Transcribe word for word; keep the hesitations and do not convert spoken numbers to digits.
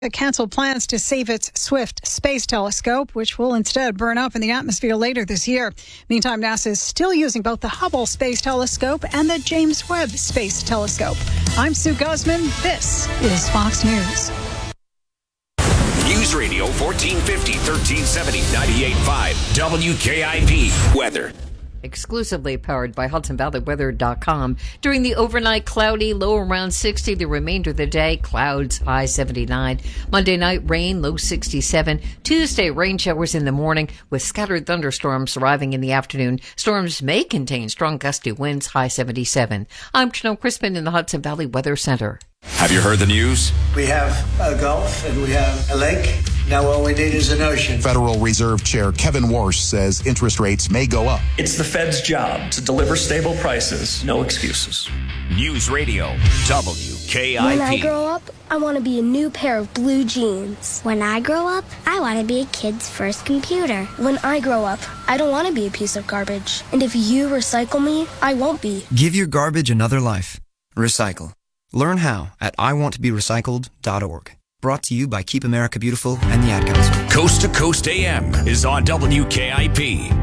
It canceled plans to save its Swift space telescope, which will instead burn up in the atmosphere later this year. Meantime, NASA is still using both the Hubble Space Telescope and the James Webb Space Telescope. I'm Sue Guzman. This is Fox News. News Radio fourteen fifty, thirteen seventy, ninety-eight point five W K I P weather. Exclusively powered by Hudson Valley Weather dot com. During the overnight, cloudy, low around sixty. The remainder of the day, clouds, high seventy-nine. Monday night, rain, low sixty-seven. Tuesday, rain showers in the morning with scattered thunderstorms arriving in the afternoon. Storms may contain strong gusty winds, high seventy-seven. I'm Janelle Crispin in the Hudson Valley Weather Center. Have you heard the news? We have a Gulf and we have a lake. Now all we need is an ocean. Federal Reserve Chair Kevin Warsh says interest rates may go up. It's the Fed's job to deliver stable prices, no excuses. News Radio W K I P. When I grow up, I want to be a new pair of blue jeans. When I grow up, I want to be a kid's first computer. When I grow up, I don't want to be a piece of garbage. And if you recycle me, I won't be. Give your garbage another life. Recycle. Learn how at I want to be recycled dot org. Brought to you by Keep America Beautiful and the Ad Council. Coast to Coast A M is on W K I P.